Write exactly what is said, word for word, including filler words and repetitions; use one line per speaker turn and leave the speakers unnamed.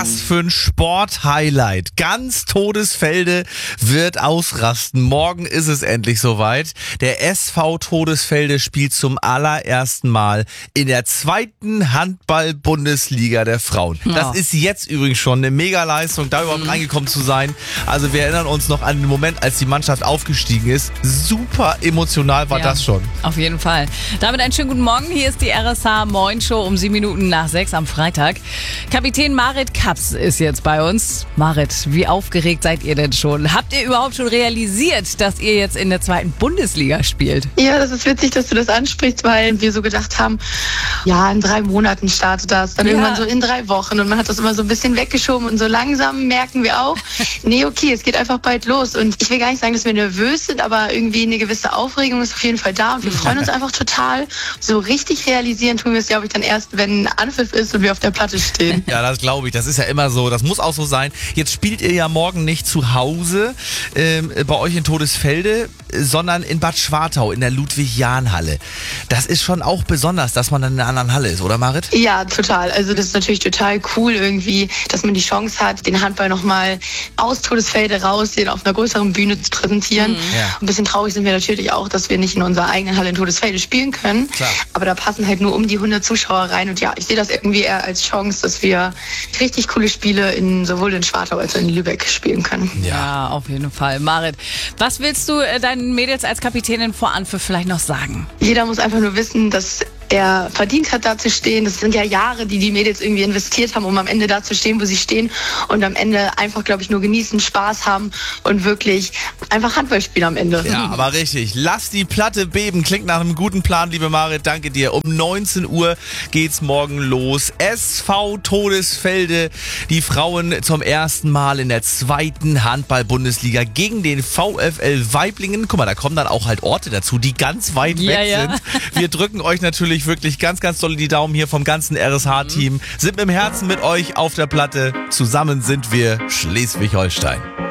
Was für ein Sport-Highlight. Ganz Todesfelde wird ausrasten. Morgen ist es endlich soweit. Der S V Todesfelde spielt zum allerersten Mal in der zweiten Handball-Bundesliga der Frauen.
Ja.
Das ist jetzt übrigens schon eine Mega-Leistung, da überhaupt reingekommen zu sein. Also wir erinnern uns noch an den Moment, als die Mannschaft aufgestiegen ist. Super emotional war
Ja,
das schon.
Auf jeden Fall. Damit einen schönen guten Morgen. Hier ist die R S H Moin Show um sieben Minuten nach sechs am Freitag. Kapitän Marit Kaps ist jetzt bei uns. Marit, wie aufgeregt seid ihr denn schon? Habt ihr überhaupt schon realisiert, dass ihr jetzt in der zweiten Bundesliga spielt?
Ja, das ist witzig, dass du das ansprichst, weil wir so gedacht haben, ja, in drei Monaten startet das, dann
Ja.
irgendwann so in drei Wochen und man hat das immer so ein bisschen weggeschoben und so langsam merken wir auch, nee, okay, es geht einfach bald los und ich will gar nicht sagen, dass wir nervös sind, aber irgendwie eine gewisse Aufregung ist auf jeden Fall da und wir freuen uns einfach total. So richtig realisieren tun wir es, glaube ich, dann erst, wenn Anpfiff ist und wir auf der Platte stehen.
Ja, das glaube ich. Das ist ja immer so. Das muss auch so sein. Jetzt spielt ihr ja morgen nicht zu Hause ähm, bei euch in Todesfelde, sondern in Bad Schwartau in der Ludwig-Jahn-Halle. Das ist schon auch besonders, dass man dann in einer anderen Halle ist, oder Marit?
Ja, total. Also das ist natürlich total cool irgendwie, dass man die Chance hat, den Handball nochmal aus Todesfelde raus, den auf einer größeren Bühne zu präsentieren.
Ja.
Ein bisschen traurig sind wir natürlich auch, dass wir nicht in unserer eigenen Halle in Todesfelde spielen können.
Klar.
Aber da passen halt nur um die hundert Zuschauer rein. Und ja, ich sehe das irgendwie eher als Chance, dass wir richtig coole Spiele in sowohl in Schwartau als auch in Lübeck spielen können.
Ja, auf jeden Fall. Marit, was willst du äh, deinen Mädels als Kapitänin vor Anpfiff vielleicht noch sagen?
Jeder muss einfach nur wissen, dass er verdient hat, da zu stehen. Das sind ja Jahre, die die Mädels irgendwie investiert haben, um am Ende da zu stehen, wo sie stehen und am Ende einfach, glaube ich, nur genießen, Spaß haben und wirklich einfach Handball spielen am Ende.
Ja, aber richtig. Lass die Platte beben. Klingt nach einem guten Plan, liebe Marit. Danke dir. Um neunzehn Uhr geht's morgen los. S V Todesfelde. Die Frauen zum ersten Mal in der zweiten Handball-Bundesliga gegen den VfL Weiblingen. Guck mal, da kommen dann auch halt Orte dazu, die ganz weit
Ja,
weg
ja.
sind. Wir drücken euch natürlich wirklich ganz, ganz doll die Daumen hier vom ganzen R S H-Team. Sind mit dem Herzen mit euch auf der Platte. Zusammen sind wir Schleswig-Holstein.